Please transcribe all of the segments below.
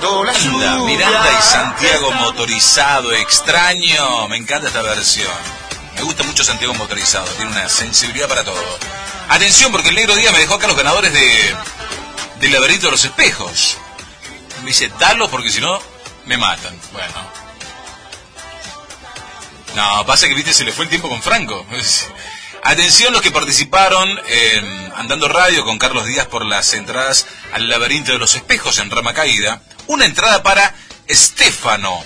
Holanda, Miranda y Santiago motorizado, extraño. Me encanta esta versión. Me gusta mucho Santiago motorizado, tiene una sensibilidad para todo. Atención, porque el Negro Díaz me dejó acá los ganadores del laberinto de los espejos. Me dice, dalo porque si no, me matan. Bueno. No, pasa que, viste, se le fue el tiempo con Franco. Atención los que participaron en Andando Radio con Carlos Díaz por las entradas al laberinto de los espejos en Rama Caída. Una entrada para Estefano,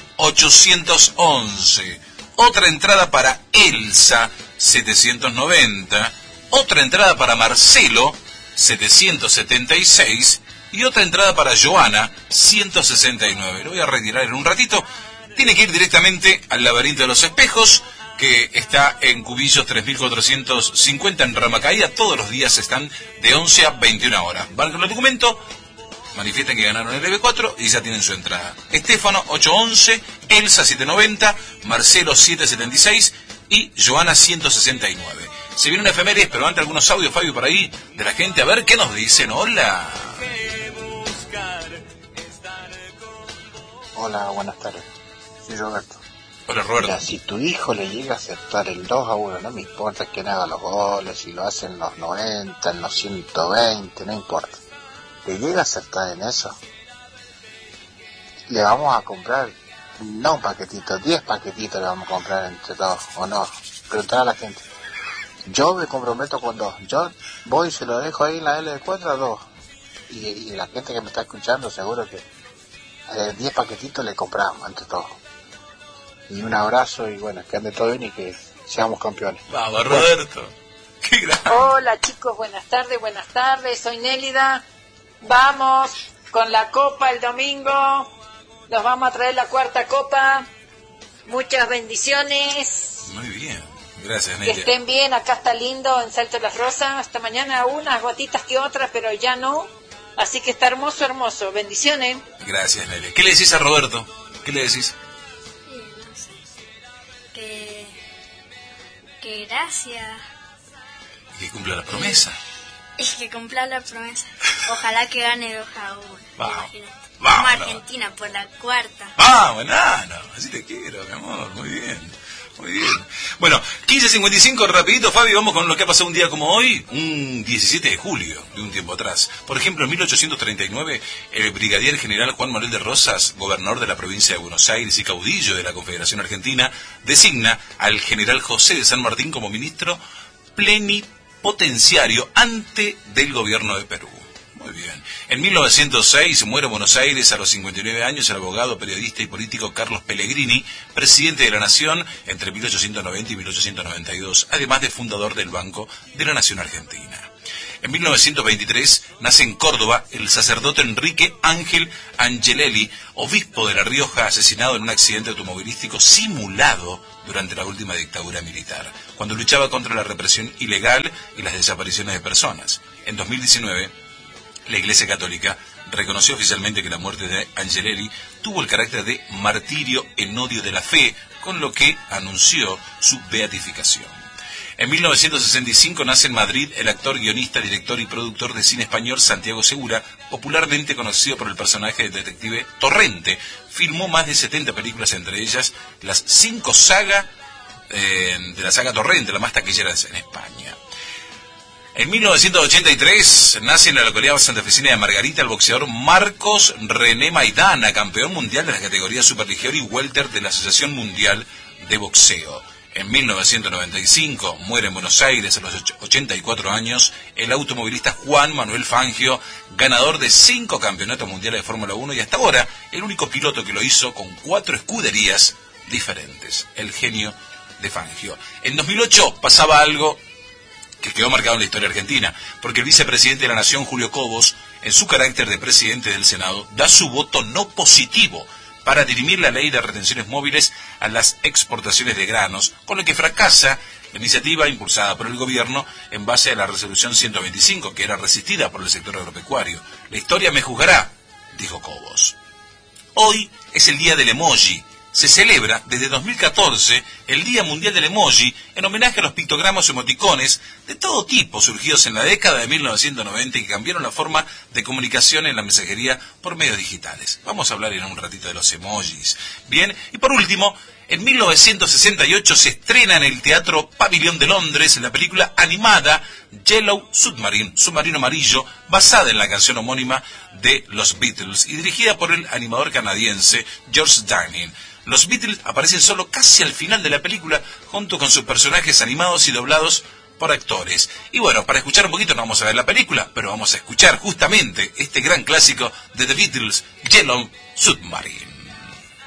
811. Otra entrada para Elsa, 790. Otra entrada para Marcelo, 776. Y otra entrada para Joana, 169. Lo voy a retirar en un ratito. Tiene que ir directamente al laberinto de los espejos, que está en Cubillos 3450 en Rama Caída. Todos los días están de 11 a 21 horas. Van con el documento, manifiestan que ganaron el EB4 y ya tienen su entrada. Estefano 811, Elsa 790, Marcelo 776 y Joana 169. Se viene una efemérides, pero antes algunos audios, Fabio, por ahí, de la gente. A ver qué nos dicen. Hola. Hola, buenas tardes. Soy Roberto. Hola, Roberto. Mira, si tu hijo le llega a aceptar el 2-1, no me importa quién haga los goles, si lo hace en los 90, en los 120, no importa. Le llega a aceptar en eso, le vamos a comprar, no un paquetito, 10 paquetitos le vamos a comprar entre todos, o no. Preguntar a la gente. Yo me comprometo con 2. Yo voy y se lo dejo ahí en la L4 a 2. Y la gente que me está escuchando seguro que 10 paquetitos le compramos entre todos. Y un abrazo y bueno, que ande todo bien y que seamos campeones. Vamos, Roberto. Qué grande. Hola chicos, buenas tardes, soy Nélida. Vamos con la copa el domingo. Nos vamos a traer la 4ª copa. Muchas bendiciones. Muy bien, gracias, Que Nélida. estén bien, acá está lindo en Salto de las Rosas. Hasta mañana unas gotitas que otras, pero ya no. Así que está hermoso, hermoso. Bendiciones. Gracias, Nélida. ¿Qué le decís a Roberto? ¿Qué le decís? No sé. Que gracias. Que cumpla la promesa. Es que cumpla la promesa. Ojalá que gane 2-1. Vamos. Imagínate. Vamos, Vamos a Argentina por la 4ª. Vamos, nano. Así te quiero, mi amor. Muy bien. Muy bien. Bueno, 15:55, rapidito, Fabi, vamos con lo que ha pasado un día como hoy, un 17 de julio, de un tiempo atrás. Por ejemplo, en 1839, el brigadier general Juan Manuel de Rosas, gobernador de la provincia de Buenos Aires y caudillo de la Confederación Argentina, designa al general José de San Martín como ministro plenipotenciario ante del gobierno de Perú. Muy bien. En 1906 muere en Buenos Aires a los 59 años el abogado, periodista y político Carlos Pellegrini, presidente de la Nación entre 1890 y 1892, además de fundador del Banco de la Nación Argentina. En 1923 nace en Córdoba el sacerdote Enrique Ángel Angelelli, obispo de La Rioja, asesinado en un accidente automovilístico simulado durante la última dictadura militar, cuando luchaba contra la represión ilegal y las desapariciones de personas. En 2019, la Iglesia Católica reconoció oficialmente que la muerte de Angelelli tuvo el carácter de martirio en odio de la fe, con lo que anunció su beatificación. En 1965 nace en Madrid el actor, guionista, director y productor de cine español Santiago Segura, popularmente conocido por el personaje del detective Torrente. Filmó más de 70 películas, entre ellas las 5 sagas de la saga Torrente, la más taquillera en España. En 1983 nace en la localidad santafesina de Margarita el boxeador Marcos René Maidana, campeón mundial de las categorías superligero y welter de la Asociación Mundial de Boxeo. En 1995 muere en Buenos Aires a los 84 años el automovilista Juan Manuel Fangio, ganador de 5 campeonatos mundiales de Fórmula 1 y hasta ahora el único piloto que lo hizo con 4 escuderías diferentes. El genio de Fangio. En 2008 pasaba algo que quedó marcado en la historia argentina, porque el vicepresidente de la Nación, Julio Cobos, en su carácter de presidente del Senado, da su voto no positivo para dirimir la ley de retenciones móviles a las exportaciones de granos, con lo que fracasa la iniciativa impulsada por el gobierno en base a la resolución 125, que era resistida por el sector agropecuario. La historia me juzgará, dijo Cobos. Hoy es el día del emoji. se celebra desde 2014 el Día Mundial del Emoji en homenaje a los pictogramas o emoticones de todo tipo surgidos en la década de 1990 y que cambiaron la forma de comunicación en la mensajería por medios digitales. Vamos a hablar en un ratito de los emojis. Bien, y por último, en 1968 se estrena en el Teatro Pavilión de Londres la película animada Yellow Submarine, Submarino Amarillo, basada en la canción homónima de los Beatles y dirigida por el animador canadiense George Dunning. Los Beatles aparecen solo casi al final de la película junto con sus personajes animados y doblados por actores. Y bueno, para escuchar un poquito no vamos a ver la película, pero vamos a escuchar justamente este gran clásico de The Beatles, Yellow Submarine.